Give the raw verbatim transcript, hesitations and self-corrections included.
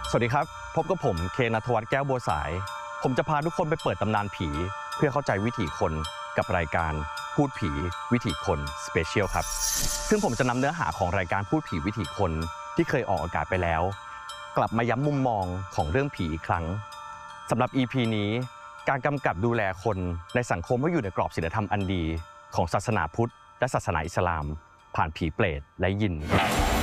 สวัสดีครับพบกับผมเคณัฐวัฒน์แก้วบัวสายผมจะพาทุกคนไปเปิดตำนานผีเพื่อเข้าใจวิถีคนกับรายการพูดผีวิถีคนสเปเชียลครับซึ่งผมจะนำเนื้อหาของรายการพูดผีวิถีคนที่เคยออกอากาศไปแล้วกลับมาย้ำมุมมองของเรื่องผีอีกครั้งสำหรับ อี พี นี้การกำกับดูแลคนในสังคมให้อยู่ในกรอบศีลธรรมอันดีของศาสนาพุทธและศาสนาอิสลามผ่านผีเปรตและยิน